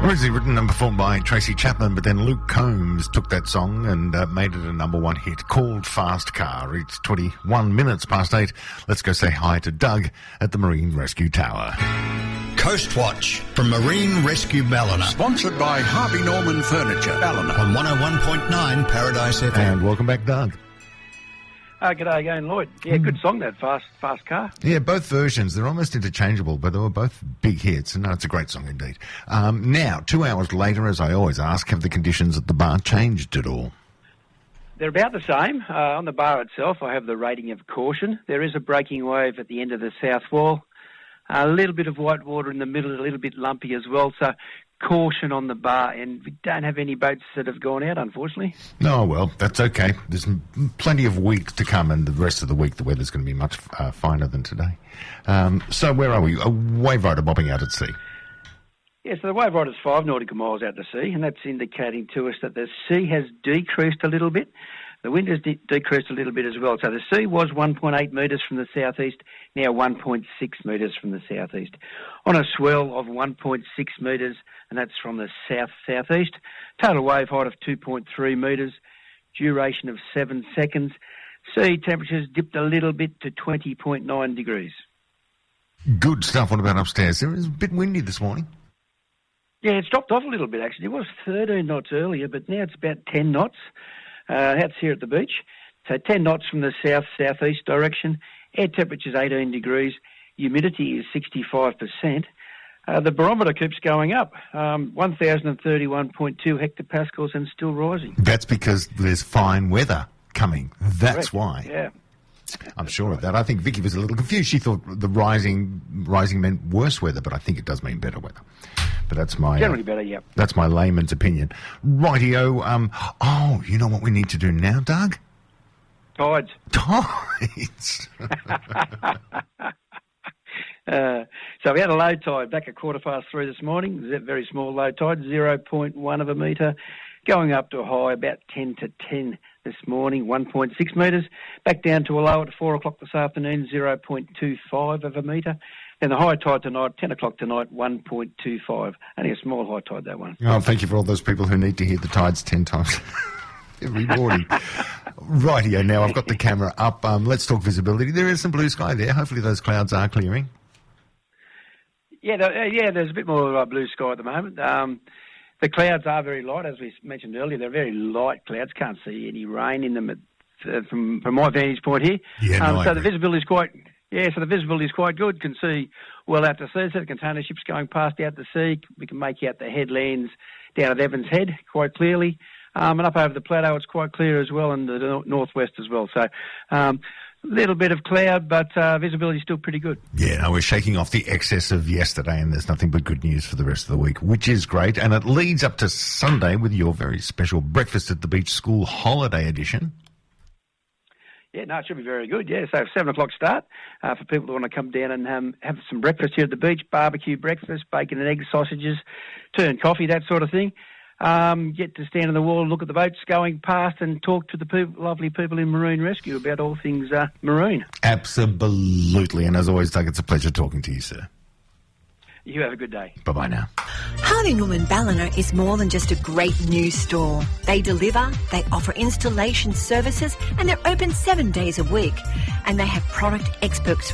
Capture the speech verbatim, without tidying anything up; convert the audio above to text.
Originally written and performed by Tracy Chapman, but then Luke Combs took that song and uh, made it a number one hit called Fast Car. It's twenty-one minutes past eight. Let's go say hi to Doug at the Marine Rescue Tower. Coast Watch from Marine Rescue Ballina. Sponsored by Harvey Norman Furniture, Ballina. On one oh one point nine Paradise F M. And welcome back, Doug. Uh, g'day again, Lloyd. Yeah, good song, that Fast Fast Car. Yeah, both versions. They're almost interchangeable, but they were both big hits. And no, it's a great song indeed. Um, now, two hours later, as I always ask, have the conditions at the bar changed at all? They're about the same. Uh, on the bar itself, I have the rating of caution. There is a breaking wave at the end of the south wall. A little bit of white water in the middle, a little bit lumpy as well. So caution on the bar, and we don't have any boats that have gone out, unfortunately. Oh, well, that's okay. There's plenty of week to come, and the rest of the week the weather's going to be much uh, finer than today. Um, so where are we? A wave rider bobbing out at sea. Yeah, so the wave rider's five nautical miles out to sea, and that's indicating to us that the sea has decreased a little bit. The wind has de- decreased a little bit as well. So the sea was one point eight metres from the southeast, now one point six metres from the southeast. On a swell of one point six metres, and that's from the south-southeast. Total wave height of two point three metres, duration of seven seconds. Sea temperatures dipped a little bit to twenty point nine degrees. Good stuff. What about upstairs? It was a bit windy this morning. Yeah, it's dropped off a little bit, actually. It was thirteen knots earlier, but now it's about ten knots. Uh, that's here at the beach. So ten knots from the south-southeast direction. Air temperature's eighteen degrees. Humidity is sixty-five percent. Uh, the barometer keeps going up. Um, one thousand thirty-one point two hectopascals and still rising. That's because there's fine weather coming. That's Correct. why. Yeah. I'm That's sure right. of that. I think Vicky was a little confused. She thought the rising rising meant worse weather, but I think it does mean better weather. But that's my generally uh, better, yeah. That's my layman's opinion. Rightio. Um, oh, you know what we need to do now, Doug? Tides. Tides. uh, so we had a low tide back at quarter past three this morning. It was a very small low tide, zero point one of a metre, going up to a high about ten to ten this morning, one point six metres. Back down to a low at four o'clock this afternoon, zero point two five of a metre. And the high tide tonight, ten o'clock tonight, one point two five. Only a small high tide, that one. Oh, thank you for all those people who need to hear the tides ten times every morning. Rightio, now I've got the camera up. Um, let's talk visibility. There is some blue sky there. Hopefully those clouds are clearing. Yeah, the, uh, yeah. There's a bit more uh, blue sky at the moment. Um, the clouds are very light, as we mentioned earlier. They're very light clouds. Can't see any rain in them at, uh, from from my vantage point here. Yeah, um, no, so the visibility is quite... Yeah, so the visibility is quite good. Can see well out to sea. So the container ships going past out to sea. We can make out the headlands down at Evans Head quite clearly. Um, and up over the plateau, it's quite clear as well, and the no- northwest as well. So a um, little bit of cloud, but uh, visibility is still pretty good. Yeah, no, we're shaking off the excess of yesterday, and there's nothing but good news for the rest of the week, which is great. And it leads up to Sunday with your very special Breakfast at the Beach School Holiday Edition. Yeah, no, it should be very good. Yeah, so seven o'clock start uh, for people who want to come down and um, have some breakfast here at the beach, barbecue breakfast, bacon and egg sausages, tea and coffee, that sort of thing. Um, get to stand on the wall, look at the boats going past and talk to the people, lovely people in Marine Rescue about all things uh, marine. Absolutely. And as always, Doug, it's a pleasure talking to you, sir. You have a good day. Bye-bye now. Harvey Norman Ballina is more than just a great new store. They deliver, they offer installation services, and they're open seven days a week. And they have product experts